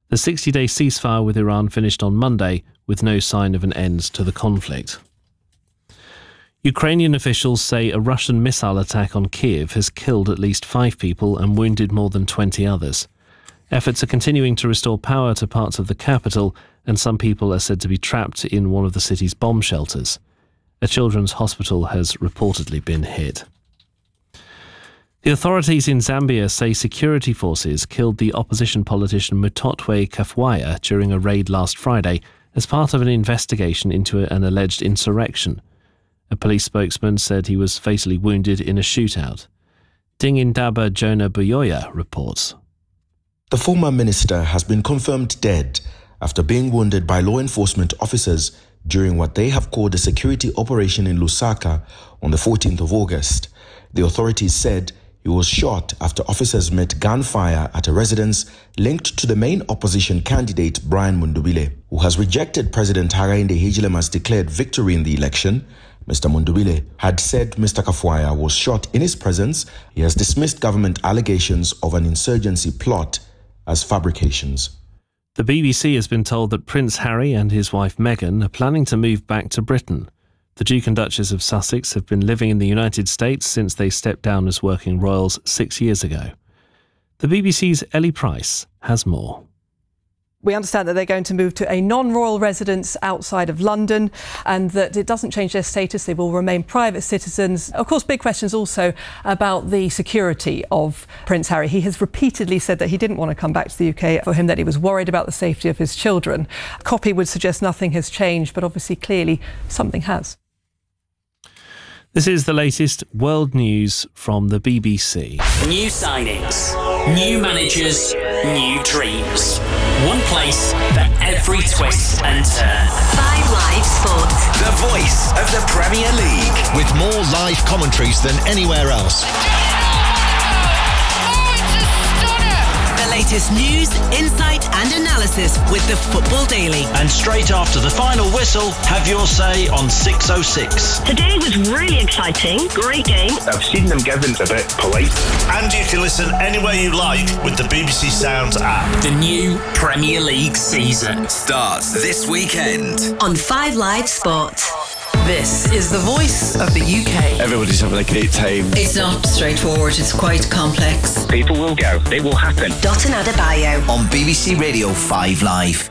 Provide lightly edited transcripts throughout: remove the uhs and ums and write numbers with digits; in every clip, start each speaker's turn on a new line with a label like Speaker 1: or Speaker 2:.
Speaker 1: The 60-day ceasefire with Iran finished on Monday with no sign of an end to the conflict. Ukrainian officials say a Russian missile attack on Kyiv has killed at least 5 people and wounded more than 20 others. Efforts are continuing to restore power to parts of the capital, and some people are said to be trapped in one of the city's bomb shelters. A children's hospital has reportedly been hit. The authorities in Zambia say security forces killed the opposition politician Mutotwe Kafwaya during a raid last Friday as part of an investigation into an alleged insurrection. A police spokesman said he was fatally wounded in a shootout. Dingindaba Jonah Buyoya reports.
Speaker 2: The former minister has been confirmed dead after being wounded by law enforcement officers during what they have called a security operation in Lusaka on the 14th of August. The authorities said he was shot after officers met gunfire at a residence linked to the main opposition candidate Brian Mundubile, who has rejected President Hakainde Hichilema's declared victory in the election. Mr. Mundubile had said Mr. Kafwaya was shot in his presence. He has dismissed government allegations of an insurgency plot as fabrications.
Speaker 1: The BBC has been told that Prince Harry and his wife Meghan are planning to move back to Britain. The Duke and Duchess of Sussex have been living in the United States since they stepped down as working royals 6 years ago. The BBC's Ellie Price has more.
Speaker 3: We understand that they're going to move to a non-royal residence outside of London and that it doesn't change their status. They will remain private citizens. Of course, big questions also about the security of Prince Harry. He has repeatedly said that he didn't want to come back to the UK. For him, that he was worried about the safety of his children. A copy would suggest nothing has changed, but obviously, clearly, something has.
Speaker 1: This is the latest world news from the BBC.
Speaker 4: New signings, new managers, new dreams. One place for every twist and turn.
Speaker 5: 5 Live Sports.
Speaker 6: The voice of the Premier League. With more live commentaries than anywhere else.
Speaker 5: The latest news, insight and analysis with the Football Daily.
Speaker 7: And straight after the final whistle, have your say on 606.
Speaker 8: Today was really exciting. Great game.
Speaker 9: I've seen them given a bit polite.
Speaker 10: And you can listen anywhere you like with the BBC Sounds app.
Speaker 4: The new Premier League season
Speaker 6: starts this weekend
Speaker 5: on 5 Live Sports. This is the voice of the UK.
Speaker 11: Everybody's having a great time.
Speaker 12: It's not straightforward, it's quite complex.
Speaker 9: People will go, it will happen.
Speaker 5: Dotun Adebayo
Speaker 6: on BBC Radio 5 Live.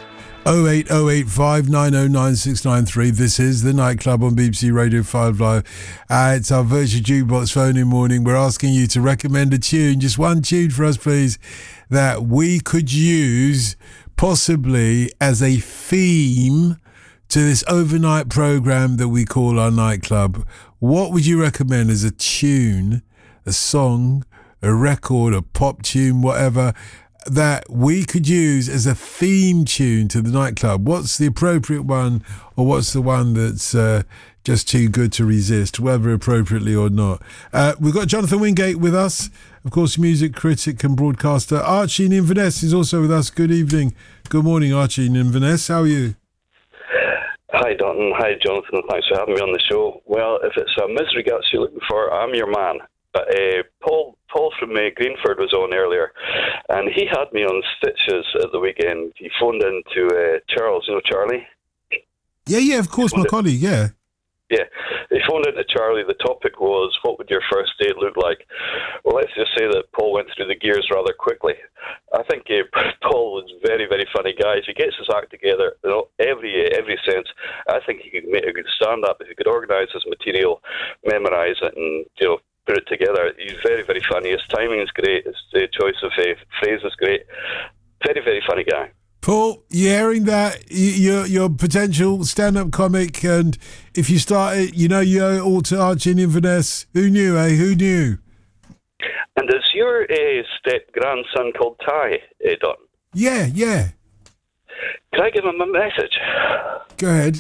Speaker 13: 08085909693. This is the Nightclub on BBC Radio 5 Live. It's our virtual jukebox phone-in morning. We're asking you to recommend a tune, just one tune for us, please, that we could use possibly as a theme to this overnight programme that we call our Nightclub. What would you recommend as a tune, a song, a record, a pop tune, whatever, that we could use as a theme tune to the Nightclub? What's the appropriate one, or what's the one that's just too good to resist, whether appropriately or not? We've got Jonathan Wingate with us, of course, music critic and broadcaster. Archie in Inverness is also with us. Good evening. Good morning, Archie in Inverness. How are you?
Speaker 14: Hi, Dalton. Hi, Jonathan. Thanks for having me on the show. Well, if it's a misery guts you're looking for, I'm your man. But Paul from Greenford was on earlier, and he had me on stitches at the weekend. He phoned in to Charles, you know Charlie?
Speaker 13: Yeah, of course, my colleague, yeah.
Speaker 14: Yeah, he phoned in to Charlie. The topic was, what would your first date look like? Well, let's just say that Paul went through the gears rather quickly. I think Paul was a very, very funny guy. If he gets his act together, you know, every sense, I think he could make a good stand-up. If he could organise his material, memorise it, and, you know, put it together. He's very, very funny. His timing is great. His choice of phrase is great. Very, very funny guy.
Speaker 13: Paul, you hearing that? You're a potential stand-up comic, and if you start it, you owe it all to Archie in Inverness. Who knew, eh? Who knew?
Speaker 14: And is your step-grandson called Ty, Don?
Speaker 13: Yeah.
Speaker 14: Can I give him a message?
Speaker 13: Go ahead.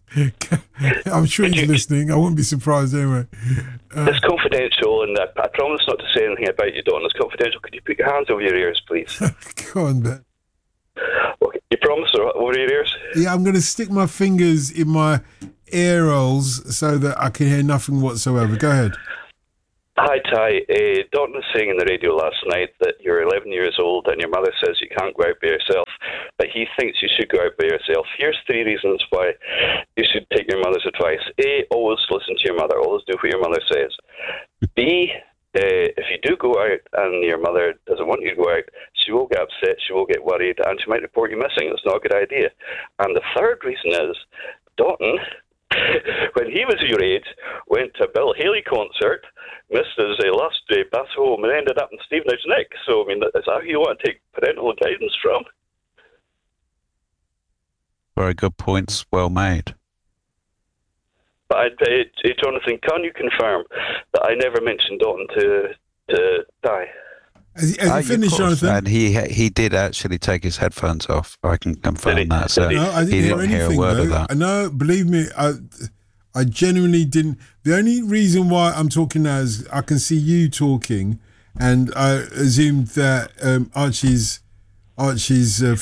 Speaker 13: I'm sure he's listening. I wouldn't be surprised anyway.
Speaker 14: It's confidential, and I promise not to say anything about you, Don. It's confidential. Could you put your hands over your ears, please?
Speaker 13: Go on, Ben.
Speaker 14: Okay, you promise over your ears?
Speaker 13: Yeah, I'm going to stick my fingers in my ear holes so that I can hear nothing whatsoever. Go ahead.
Speaker 14: Hi, Ty. Dalton was saying in the radio last night that you're 11 years old and your mother says you can't go out by yourself, but he thinks you should go out by yourself. Here's 3 reasons why you should take your mother's advice. A, always listen to your mother. Always do what your mother says. B, if you do go out and your mother doesn't want you to go out, she will get upset, she will get worried, and she might report you missing. It's not a good idea. And the third reason is, Dalton, when he was your age, went to a Bill Haley concert, missed his last bus home, and ended up in Stevenage Nick. So, I mean, is that who you want to take parental guidance from?
Speaker 11: Very good points, well made.
Speaker 14: But Jonathan, can you confirm that I never mentioned Dalton to die?
Speaker 13: Has he finished, Jonathan?
Speaker 11: And he did actually take his headphones off. I can confirm that. So
Speaker 13: no, I didn't
Speaker 11: he didn't hear a word of that.
Speaker 13: No, believe me, I genuinely didn't. The only reason why I'm talking now is I can see you talking, and I assumed that Archie's